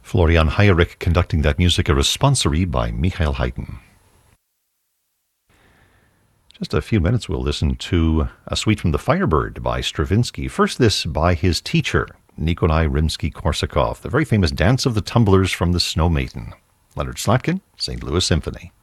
Florian Heyrich conducting that musica responsory by Michael Haydn. Just a few minutes, we'll listen to a suite from The Firebird by Stravinsky. First, this by his teacher, Nikolai Rimsky-Korsakov, the very famous Dance of the Tumblers from the Snow Maiden. Leonard Slatkin, St. Louis Symphony.